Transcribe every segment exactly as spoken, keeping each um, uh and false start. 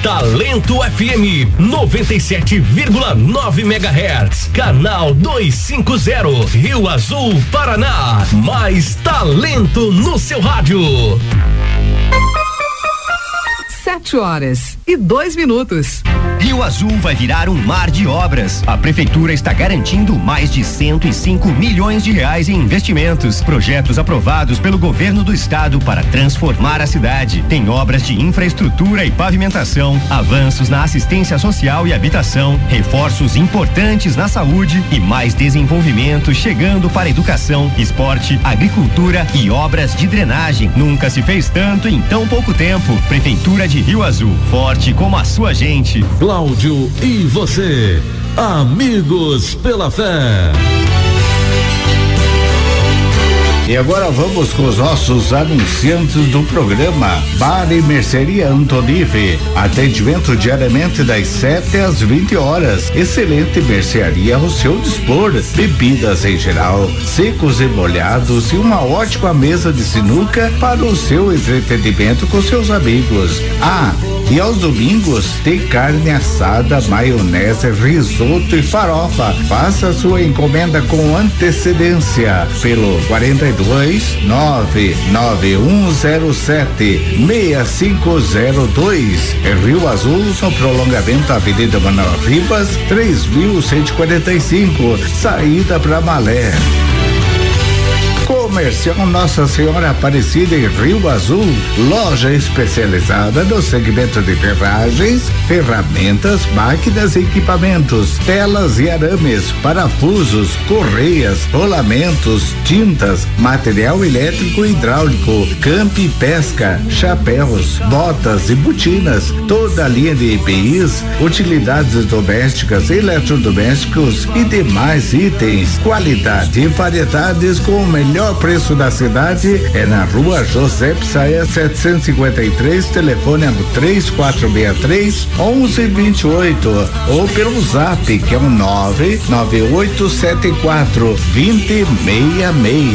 Talento F M noventa e sete vírgula nove megahertz, canal duzentos e cinquenta, Rio Azul, Paraná. Mais talento no seu rádio. Sete horas e dois minutos. Rio Azul vai virar um mar de obras. A prefeitura está garantindo mais de cento e cinco milhões de reais em investimentos. Projetos aprovados pelo governo do estado para transformar a cidade. Tem obras de infraestrutura e pavimentação, avanços na assistência social e habitação, reforços importantes na saúde e mais desenvolvimento chegando para educação, esporte, agricultura e obras de drenagem. Nunca se fez tanto em tão pouco tempo. Prefeitura de Rio Azul, forte como a sua gente. Cláudio e você, amigos pela fé. E agora vamos com os nossos anunciantes do programa. Bar e Mercearia Antonife. Atendimento diariamente das sete às vinte horas. Excelente mercearia ao seu dispor. Bebidas em geral, secos e molhados e uma ótima mesa de sinuca para o seu entretenimento com seus amigos. Ah, e aos domingos tem carne assada, maionese, risoto e farofa. Faça sua encomenda com antecedência pelo quarenta e dois nove nove um zero sete seis cinco zero dois. Em Rio Azul, no prolongamento Avenida Manuel Ribas, três mil cento e quarenta e cinco, saída para Malé. Comercial Nossa Senhora Aparecida em Rio Azul, loja especializada no segmento de ferragens, ferramentas, máquinas e equipamentos, telas e arames, parafusos, correias, rolamentos, tintas, material elétrico e hidráulico, camp e pesca, chapéus, botas e botinas, toda a linha de E P Is, utilidades domésticas, eletrodomésticos e demais itens. Qualidade e variedades com o melhor preço da cidade é na rua José Psaia setecentos e cinquenta e três, telefone é no três quatro seis três onze vinte e oito ou pelo zap que é o nove nove oito sete quatro dois zero seis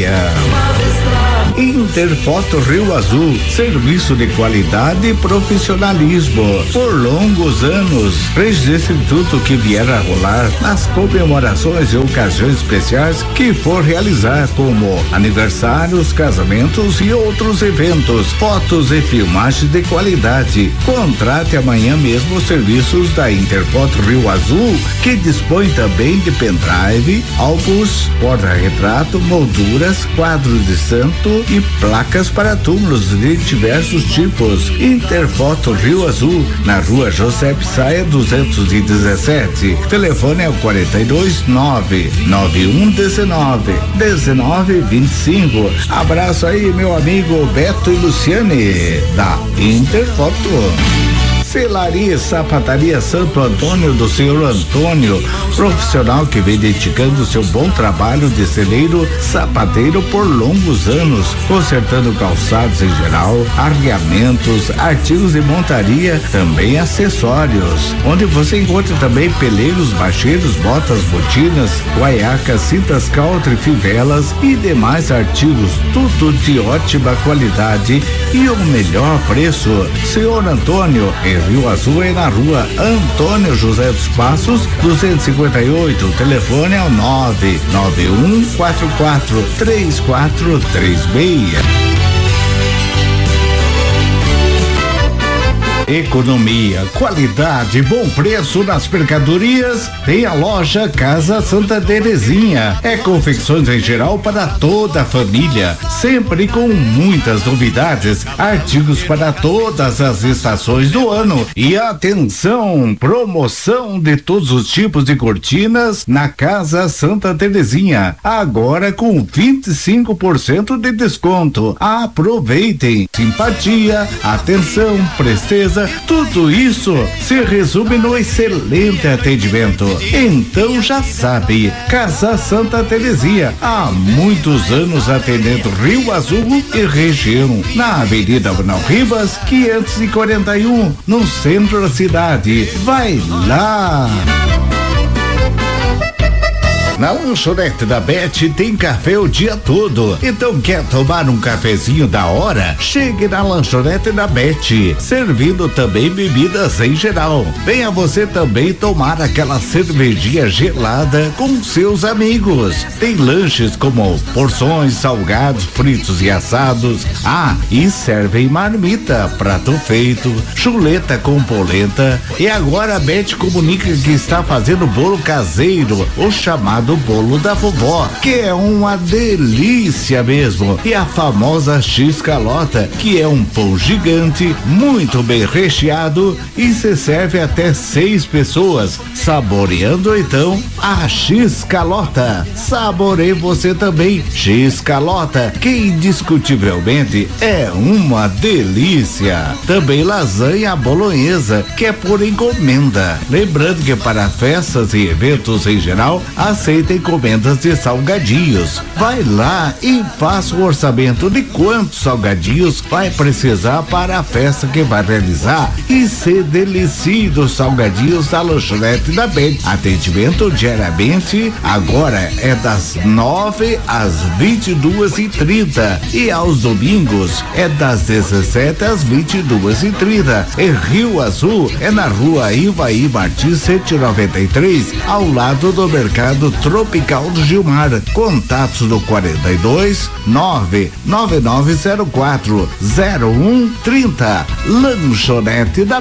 seis. Interfoto Rio Azul, serviço de qualidade e profissionalismo por longos anos. Registre tudo que vier a rolar nas comemorações e ocasiões especiais que for realizar, como aniversários, casamentos e outros eventos. Fotos e filmagens de qualidade. Contrate amanhã mesmo os serviços da Interfoto Rio Azul, que dispõe também de pendrive, álbuns, porta-retrato, molduras, quadros de santo e placas para túmulos de diversos tipos. Interfoto Rio Azul, na rua José Psaia duzentos e dezessete. Telefone é o quarenta e dois nove nove um dezenove dezenove vinte e cinco. Abraço aí, meu amigo Beto e Luciane, da Interfoto. Celaria e Sapataria Santo Antônio do senhor Antônio, profissional que vem dedicando seu bom trabalho de celeiro sapateiro por longos anos, consertando calçados em geral, arreamentos, artigos de montaria, também acessórios, onde você encontra também peleiros, bacheiros, botas, botinas, guaiacas, cintas country, fivelas e demais artigos, tudo de ótima qualidade e o melhor preço. Senhor Antônio, em Rio Azul é na rua Antônio José dos Passos, duzentos e cinquenta e oito. O telefone é o nove nove um quatro quatro três quatro três seis. Economia, qualidade, bom preço nas mercadorias. Tem a loja Casa Santa Terezinha. É confecções em geral para toda a família, sempre com muitas novidades, artigos para todas as estações do ano. E atenção, promoção de todos os tipos de cortinas na Casa Santa Terezinha, agora com vinte e cinco por cento de desconto. Aproveitem. Simpatia, atenção, presteza, tudo isso se resume no excelente atendimento. Então já sabe, Casa Santa Terezinha, há muitos anos atendendo Rio Azul e região, na Avenida Manuel Ribas, quinhentos e quarenta e um, no centro da cidade. Vai lá! Na lanchonete da Bet tem café o dia todo. Então quer tomar um cafezinho da hora? Chegue na lanchonete da Bet, servindo também bebidas em geral. Venha você também tomar aquela cervejinha gelada com seus amigos. Tem lanches como porções, salgados, fritos e assados. Ah, e servem marmita, prato feito, chuleta com polenta. E agora a Bet comunica que está fazendo bolo caseiro, o chamado bolo da vovó, que é uma delícia mesmo. E a famosa X-Calota, que é um pão gigante, muito bem recheado e se serve até seis pessoas, saboreando então a X-Calota. Saboreie você também X-Calota, que indiscutivelmente é uma delícia. Também lasanha bolonhesa, que é por encomenda. Lembrando que para festas e eventos em geral, aceita encomendas de salgadinhos. Vai lá e faça o orçamento de quantos salgadinhos vai precisar para a festa que vai realizar e se delicie dos salgadinhos da lanchonete da Bet. Atendimento diariamente, agora é das nove às vinte e duas e trinta e aos domingos é das dezessete às vinte e duas e trinta. Em Rio Azul é na rua Ivaí Martins cento e noventa e três, ao lado do Mercado Tropical do Gilmar. Contatos do quarenta e dois nove nove nove zero quatro zero um trinta. Lanchonete da